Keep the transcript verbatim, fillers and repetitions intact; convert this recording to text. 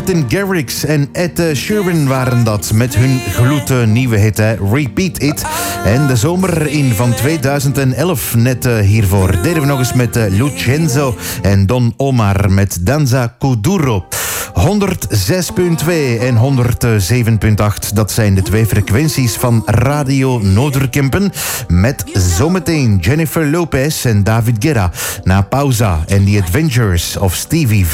Martin Garrix en Ed Sheeran waren dat met hun gloednieuwe hit, hè, Repeat It. En de zomer in van tweeduizend elf, net uh, hiervoor, deden we nog eens met uh, Lucenzo en Don Omar met Danza Kuduro. honderdzes komma twee en honderdzeven komma acht, dat zijn de twee frequenties van Radio Noorderkempen. Met zometeen Jennifer Lopez en David Guetta. Na pauza en The Adventures of Stevie V.